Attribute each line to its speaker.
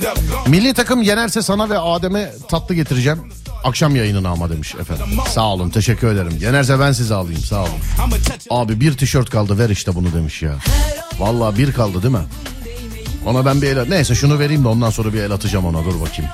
Speaker 1: Milli takım yenerse sana ve Adem'e tatlı getireceğim. Akşam yayınına ama demiş efendim. Sağ olun, teşekkür ederim. Yenerse ben sizi alayım, sağ olun. Abi bir tişört kaldı, ver işte bunu demiş ya. Vallahi bir kaldı değil mi? Ona ben bir el... Neyse şunu vereyim de ondan sonra bir el atacağım ona, dur bakayım.